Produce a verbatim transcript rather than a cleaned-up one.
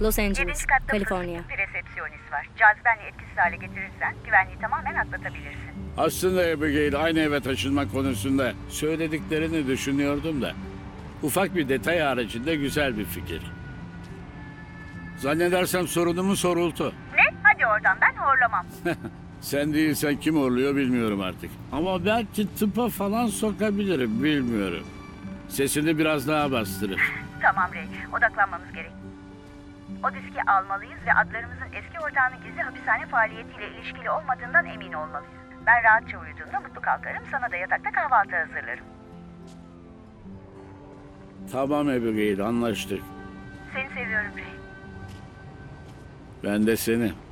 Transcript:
Los Angeles, Yedinci katta Kaliforniya. profesyonel bir resepsiyonist var. Cazibenle etkisiz hale getirirsen güvenliği tamamen atlatabilirsin. Aslında Abigail aynı eve taşınmak konusunda söylediklerini düşünüyordum da. Ufak bir detay haricinde güzel bir fikir. Zannedersem sorunumu sorultu. Ne? Hadi oradan, ben horlamam. Sen değilsen kim horluyor bilmiyorum artık. Ama belki tıpa falan sokabilirim, bilmiyorum. Sesini biraz daha bastırır. Tamam Ray, odaklanmamız gerek. O diski almalıyız ve adlarımızın eski ortağının gizli hapishane faaliyetiyle ilişkili olmadığından emin olmalıyız. Ben rahatça uyuduğumda mutlu kalkarım, sana da yatakta kahvaltı hazırlarım. Tamam Abigail, anlaştık. Seni seviyorum Ray. Ben de seni.